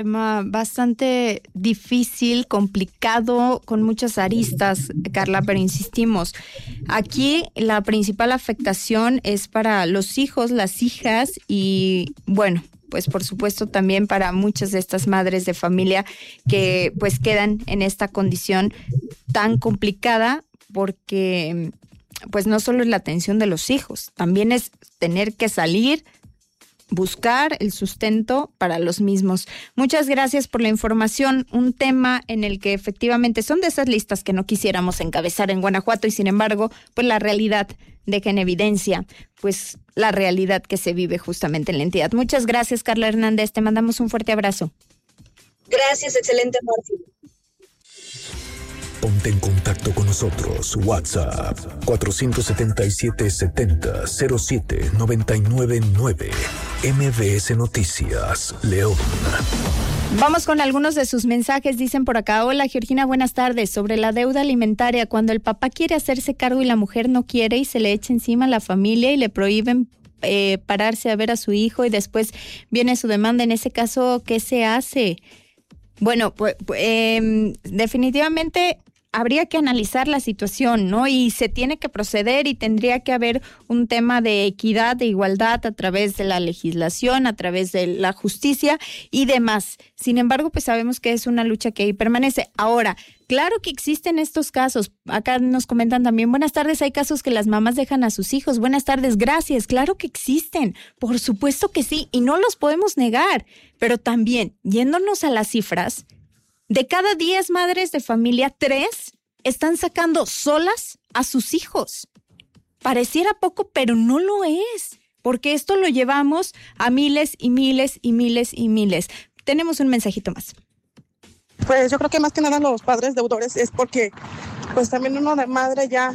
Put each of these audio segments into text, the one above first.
Tema bastante difícil, complicado, con muchas aristas, Carla, pero insistimos, aquí la principal afectación es para los hijos, las hijas y, bueno, pues por supuesto también para muchas de estas madres de familia que pues quedan en esta condición tan complicada porque pues no solo es la atención de los hijos, también es tener que salir, buscar el sustento para los mismos. Muchas gracias por la información, un tema en el que efectivamente son de esas listas que no quisiéramos encabezar en Guanajuato y sin embargo, pues la realidad deja en evidencia, pues la realidad que se vive justamente en la entidad. Muchas gracias, Carla Hernández, te mandamos un fuerte abrazo. Gracias, excelente, Marci. Ponte en contacto con nosotros. WhatsApp 477-70-07-999. MBS Noticias, León. Vamos con algunos de sus mensajes. Dicen por acá: hola Georgina, buenas tardes. Sobre la deuda alimentaria, cuando el papá quiere hacerse cargo y la mujer no quiere y se le echa encima a la familia y le prohíben pararse a ver a su hijo y después viene su demanda, en ese caso, ¿qué se hace? Bueno, pues definitivamente habría que analizar la situación, ¿no? Y se tiene que proceder y tendría que haber un tema de equidad, de igualdad a través de la legislación, a través de la justicia y demás. Sin embargo, pues sabemos que es una lucha que ahí permanece. Ahora, claro que existen estos casos. Acá nos comentan también, buenas tardes, hay casos que las mamás dejan a sus hijos. Buenas tardes, gracias. Claro que existen, por supuesto que sí, y no los podemos negar. Pero también, yéndonos a las cifras, de cada 10 madres de familia, 3 están sacando solas a sus hijos. Pareciera poco, pero no lo es, porque esto lo llevamos a miles y miles y miles y miles. Tenemos un mensajito más. Pues yo creo que más que nada los padres deudores es porque pues también uno de madre ya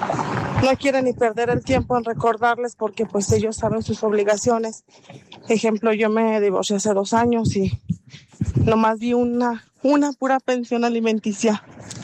no quiere ni perder el tiempo en recordarles porque pues ellos saben sus obligaciones. Ejemplo, yo me divorcié hace 2 años y nomás vi una pura pensión alimenticia.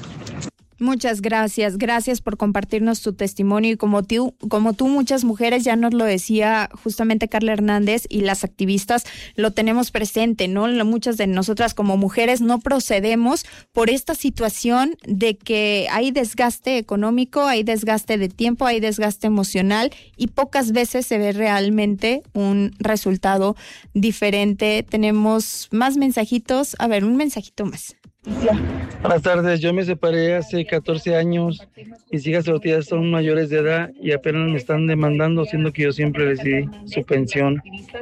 Muchas gracias. Gracias por compartirnos tu testimonio y como tú, muchas mujeres, ya nos lo decía justamente Carla Hernández y las activistas lo tenemos presente, ¿no? Muchas de nosotras como mujeres no procedemos por esta situación de que hay desgaste económico, hay desgaste de tiempo, hay desgaste emocional y pocas veces se ve realmente un resultado diferente. Tenemos más mensajitos. A ver, un mensajito más. Buenas tardes, yo me separé hace 14 años, mis hijas adoptivas son mayores de edad y apenas me están demandando, siendo que yo siempre les di su pensión.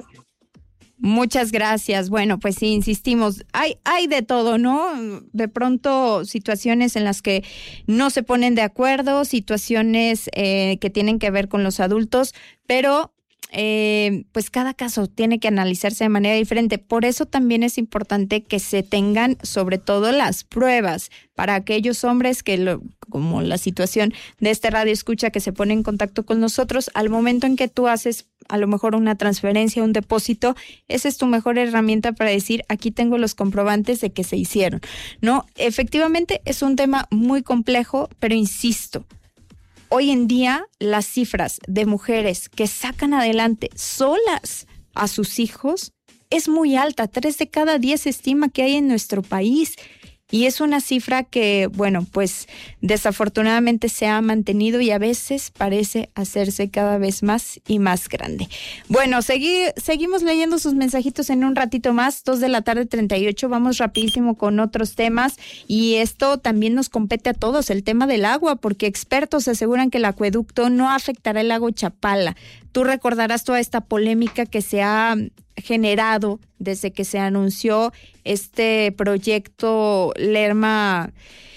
Muchas gracias. Bueno, pues sí, insistimos, hay de todo, ¿no? De pronto situaciones en las que no se ponen de acuerdo, situaciones que tienen que ver con los adultos, pero pues cada caso tiene que analizarse de manera diferente. Por eso también es importante que se tengan sobre todo las pruebas para aquellos hombres que, como la situación de este radio escucha, que se pone en contacto con nosotros, al momento en que tú haces a lo mejor una transferencia, un depósito, esa es tu mejor herramienta para decir, aquí tengo los comprobantes de que se hicieron, ¿no? Efectivamente es un tema muy complejo, pero insisto, hoy en día las cifras de mujeres que sacan adelante solas a sus hijos es muy alta. 3 de cada 10 se estima que hay en nuestro país. Y es una cifra que, bueno, pues desafortunadamente se ha mantenido y a veces parece hacerse cada vez más y más grande. Bueno, seguimos leyendo sus mensajitos en un ratito más, 2:38 p.m. Vamos rapidísimo con otros temas y esto también nos compete a todos, el tema del agua, porque expertos aseguran que el acueducto no afectará el lago Chapala. Tú recordarás toda esta polémica que se ha generado desde que se anunció este proyecto Lerma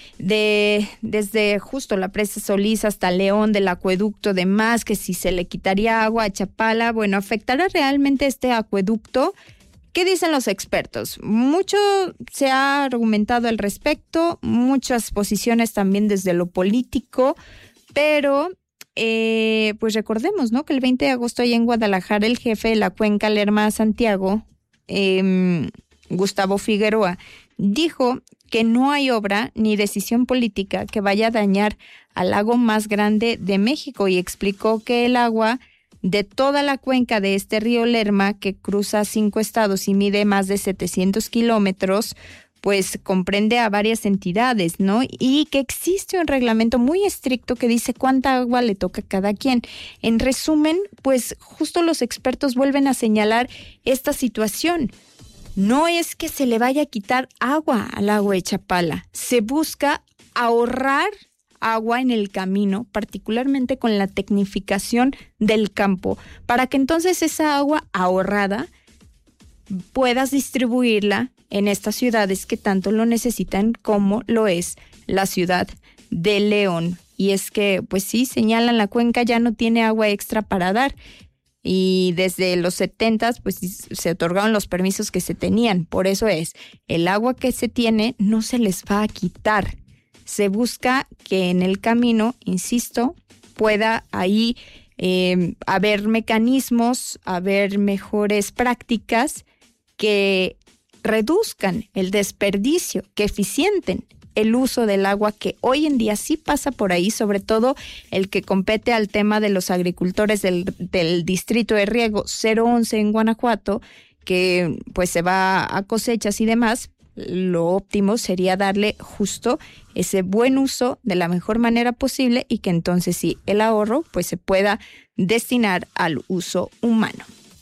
desde justo la presa Solís hasta León, del acueducto, demás, que si se le quitaría agua a Chapala. Bueno, ¿afectará realmente este acueducto? ¿Qué dicen los expertos? Mucho se ha argumentado al respecto, muchas posiciones también desde lo político, pero pues recordemos, ¿no?, que el 20 de agosto allá en Guadalajara el jefe de la cuenca Lerma-Santiago, Gustavo Figueroa, dijo que no hay obra ni decisión política que vaya a dañar al lago más grande de México y explicó que el agua de toda la cuenca de este río Lerma, que cruza 5 estados y mide más de 700 kilómetros, pues comprende a varias entidades, ¿no? Y que existe un reglamento muy estricto que dice cuánta agua le toca a cada quien. En resumen, pues justo los expertos vuelven a señalar esta situación. No es que se le vaya a quitar agua al lago de Chapala, se busca ahorrar agua en el camino, particularmente con la tecnificación del campo, para que entonces esa agua ahorrada puedas distribuirla en estas ciudades que tanto lo necesitan, como lo es la ciudad de León. Y es que, pues sí, señalan, la cuenca ya no tiene agua extra para dar. Y desde los 70s, pues se otorgaron los permisos que se tenían. Por eso el agua que se tiene no se les va a quitar. Se busca que en el camino, insisto, pueda ahí haber mecanismos, haber mejores prácticas que reduzcan el desperdicio, que eficienten el uso del agua que hoy en día sí pasa por ahí, sobre todo el que compete al tema de los agricultores del distrito de riego 011 en Guanajuato, que pues se va a cosechas y demás. Lo óptimo sería darle justo ese buen uso de la mejor manera posible y que entonces sí, el ahorro pues se pueda destinar al uso humano.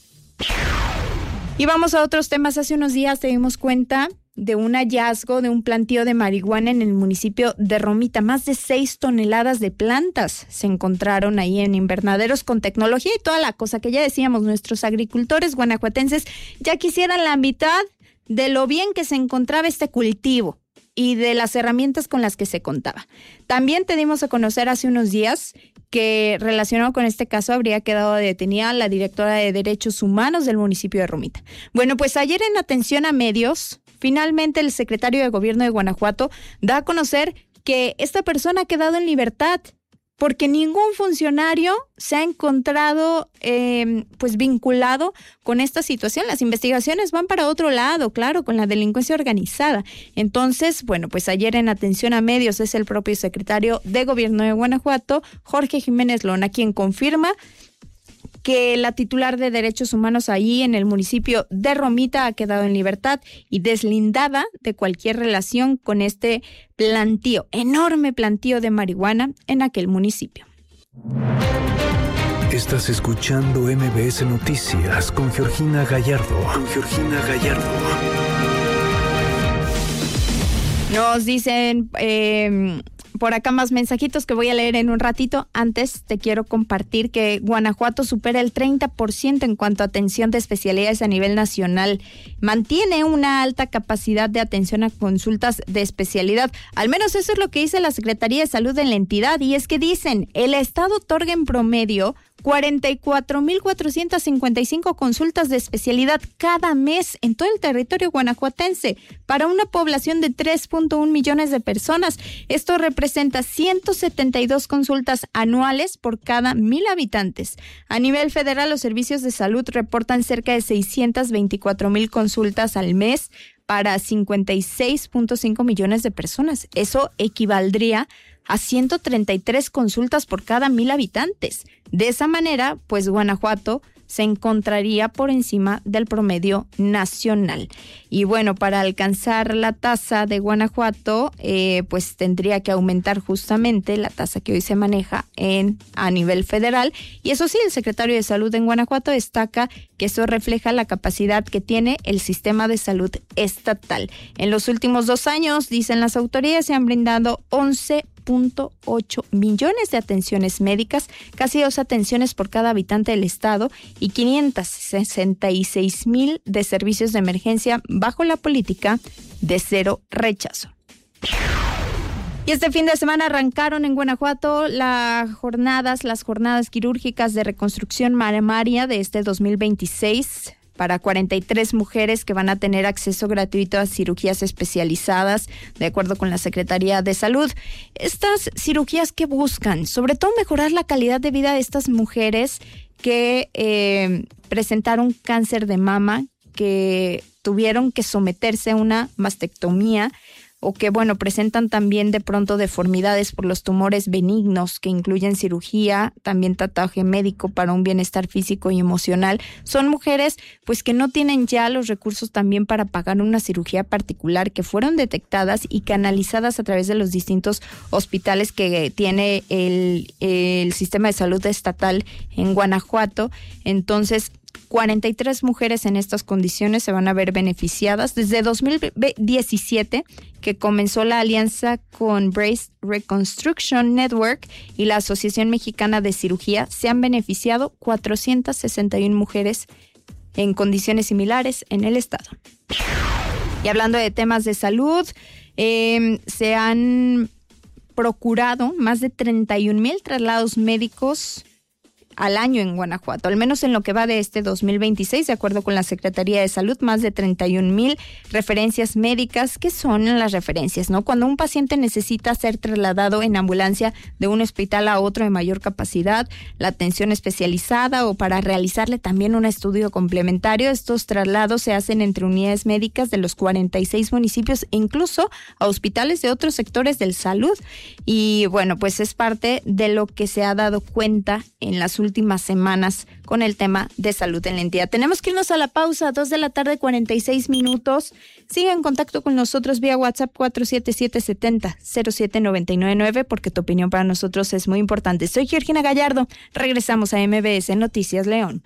Y vamos a otros temas. Hace unos días te dimos cuenta de un hallazgo de un plantío de marihuana en el municipio de Romita. Más de 6 toneladas de plantas se encontraron ahí en invernaderos con tecnología y toda la cosa que ya decíamos, nuestros agricultores guanajuatenses ya quisieran la mitad de lo bien que se encontraba este cultivo y de las herramientas con las que se contaba. También te dimos a conocer hace unos días que relacionado con este caso habría quedado detenida la directora de Derechos Humanos del municipio de Romita. Bueno, pues ayer en atención a medios, finalmente el secretario de Gobierno de Guanajuato da a conocer que esta persona ha quedado en libertad porque ningún funcionario se ha encontrado pues vinculado con esta situación. Las investigaciones van para otro lado, claro, con la delincuencia organizada. Entonces, bueno, pues ayer en atención a medios es el propio secretario de Gobierno de Guanajuato, Jorge Jiménez Lona, quien confirma que la titular de Derechos Humanos ahí en el municipio de Romita ha quedado en libertad y deslindada de cualquier relación con este plantío, enorme plantío de marihuana en aquel municipio. Estás escuchando MBS Noticias con Georgina Gallardo. Nos dicen por acá más mensajitos que voy a leer en un ratito. Antes te quiero compartir que Guanajuato supera el 30% en cuanto a atención de especialidades a nivel nacional. Mantiene una alta capacidad de atención a consultas de especialidad. Al menos eso es lo que dice la Secretaría de Salud en la entidad. Y es que dicen, el Estado otorga en promedio 44,455 consultas de especialidad cada mes en todo el territorio guanajuatense para una población de 3.1 millones de personas. Esto representa 172 consultas anuales por cada 1,000 habitantes. A nivel federal, los servicios de salud reportan cerca de 624,000 consultas al mes para 56.5 millones de personas. Eso equivaldría a 133 consultas por cada 1,000 habitantes. De esa manera, pues Guanajuato se encontraría por encima del promedio nacional. Y bueno, para alcanzar la tasa de Guanajuato, pues tendría que aumentar justamente la tasa que hoy se maneja a nivel federal. Y eso sí, el secretario de Salud en Guanajuato destaca que eso refleja la capacidad que tiene el sistema de salud estatal. En los últimos 2 años, dicen las autoridades, se han brindado 11.8 millones de atenciones médicas, casi 2 atenciones por cada habitante del estado y 566,000 de servicios de emergencia bajo la política de cero rechazo. Y este fin de semana arrancaron en Guanajuato las jornadas quirúrgicas de reconstrucción mamaria de este 2026 para 43 mujeres que van a tener acceso gratuito a cirugías especializadas, de acuerdo con la Secretaría de Salud. Estas cirugías que buscan, sobre todo mejorar la calidad de vida de estas mujeres que presentaron cáncer de mama, que tuvieron que someterse a una mastectomía o que, bueno, presentan también de pronto deformidades por los tumores benignos que incluyen cirugía, también tatuaje médico para un bienestar físico y emocional. Son mujeres pues que no tienen ya los recursos también para pagar una cirugía particular, que fueron detectadas y canalizadas a través de los distintos hospitales que tiene el sistema de salud estatal en Guanajuato. Entonces, 43 mujeres en estas condiciones se van a ver beneficiadas. Desde 2017, que comenzó la alianza con Breast Reconstruction Network y la Asociación Mexicana de Cirugía, se han beneficiado 461 mujeres en condiciones similares en el estado. Y hablando de temas de salud, se han procurado más de 31,000 traslados médicos al año en Guanajuato, al menos en lo que va de este 2026, de acuerdo con la Secretaría de Salud, más de 31,000 referencias médicas. ¿Qué son las referencias, no? Cuando un paciente necesita ser trasladado en ambulancia de un hospital a otro de mayor capacidad, la atención especializada o para realizarle también un estudio complementario, estos traslados se hacen entre unidades médicas de los 46 municipios e incluso a hospitales de otros sectores del salud. Y bueno, pues es parte de lo que se ha dado cuenta en las últimas semanas con el tema de salud en la entidad. Tenemos que irnos a la pausa, 2:46 p.m. Sigue en contacto con nosotros vía WhatsApp 477-70-07999 porque tu opinión para nosotros es muy importante. Soy Georgina Gallardo. Regresamos a MBS Noticias León.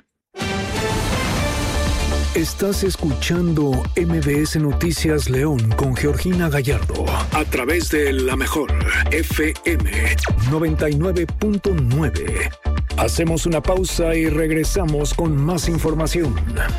Estás escuchando MBS Noticias León con Georgina Gallardo a través de La Mejor FM 99.9. Hacemos una pausa y regresamos con más información.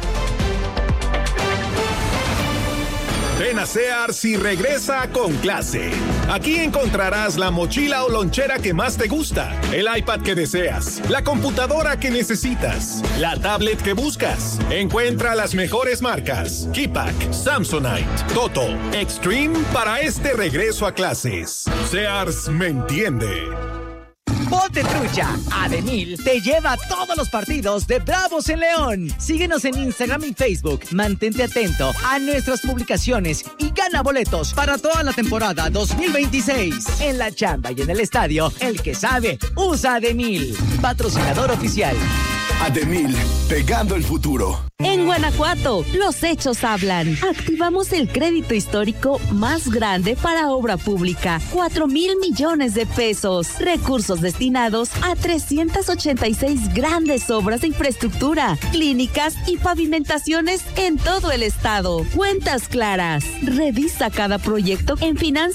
Ven a Sears y regresa con clase. Aquí encontrarás la mochila o lonchera que más te gusta, el iPad que deseas, la computadora que necesitas, la tablet que buscas. Encuentra las mejores marcas: Keypack, Samsonite, Toto, Extreme para este regreso a clases. Sears me entiende. Ponte trucha, Ademil te lleva a todos los partidos de Bravos en León. Síguenos en Instagram y Facebook. Mantente atento a nuestras publicaciones y gana boletos para toda la temporada 2026. En la chamba y en el estadio, el que sabe, usa Ademil. Patrocinador oficial. Ademil, pegando el futuro. En Guanajuato, los hechos hablan. Activamos el crédito histórico más grande para obra pública, 4,000 millones de pesos. Recursos destinados a 386 grandes obras de infraestructura, clínicas y pavimentaciones en todo el estado. Cuentas claras. Revisa cada proyecto en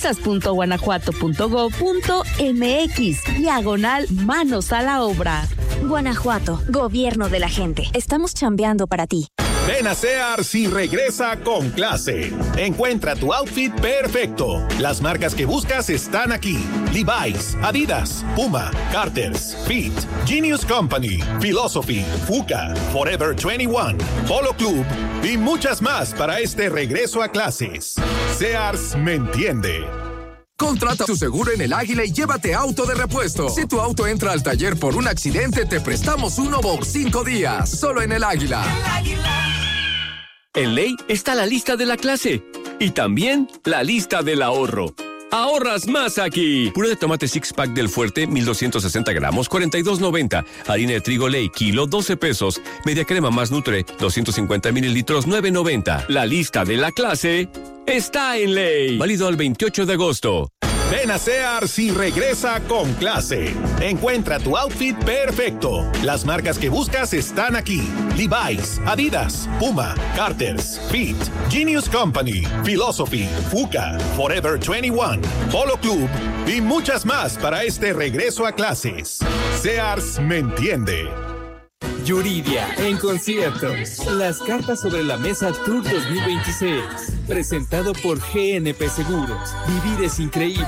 finanzas.guanajuato.gov.mx/manos a la obra. Guanajuato, gobierno de la gente. Estamos chambeando para ti. Ven a Sears y regresa con clase. Encuentra tu outfit perfecto. Las marcas que buscas están aquí: Levi's, Adidas, Puma, Carter's, Fit, Genius Company, Philosophy, Fuka, Forever 21, Polo Club y muchas más para este regreso a clases. Sears me entiende. Contrata tu seguro en El Águila y llévate auto de repuesto. Si tu auto entra al taller por un accidente, te prestamos uno por 5 días. Solo en El Águila. El Águila. En ley está la lista de la clase y también la lista del ahorro. ¡Ahorras más aquí! Puré de tomate six pack del Fuerte, 1,260 gramos, 42.90. Harina de trigo Ley, kilo, 12 pesos. Media crema más Nutre, 250 mililitros, 9.90. La lista de la clase está en ley. Válido al 28 de agosto. Ven a Sears y regresa con clase. Encuentra tu outfit perfecto. Las marcas que buscas están aquí: Levi's, Adidas, Puma, Carter's, Fit, Genius Company, Philosophy, Fuka, Forever 21, Polo Club y muchas más para este regreso a clases. Sears me entiende. Yuridia en concierto. Las cartas sobre la mesa Tour 2026. Presentado por GNP Seguros. Vivir es increíble.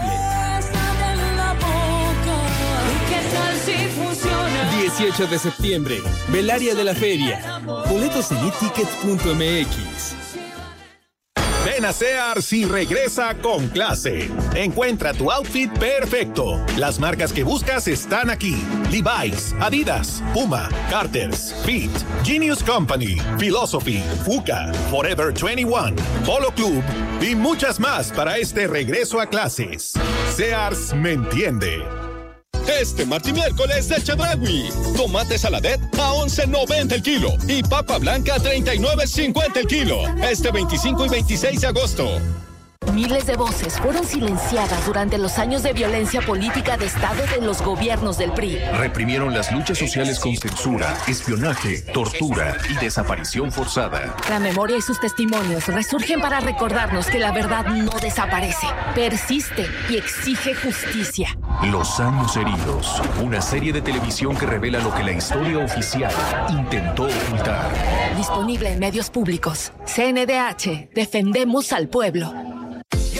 18 de septiembre. Belaria de la Feria. Boletos en etickets.mx. Ven a Sears y regresa con clase. Encuentra tu outfit perfecto. Las marcas que buscas están aquí. Levi's, Adidas, Puma, Carter's, Fit, Genius Company, Philosophy, Fuka, Forever 21, Polo Club y muchas más para este regreso a clases. Sears me entiende. Este martes y miércoles de Chedraui. Tomate saladet a $11.90 el kilo y papa blanca a $39.50 el kilo. Este 25 y 26 de agosto. Miles de voces fueron silenciadas durante los años de violencia política de Estado de los gobiernos del PRI. Reprimieron las luchas sociales con censura, espionaje, tortura y desaparición forzada. La memoria y sus testimonios resurgen para recordarnos que la verdad no desaparece, persiste y exige justicia. Los años heridos, una serie de televisión que revela lo que la historia oficial intentó ocultar. Disponible en medios públicos. CNDH, defendemos al pueblo.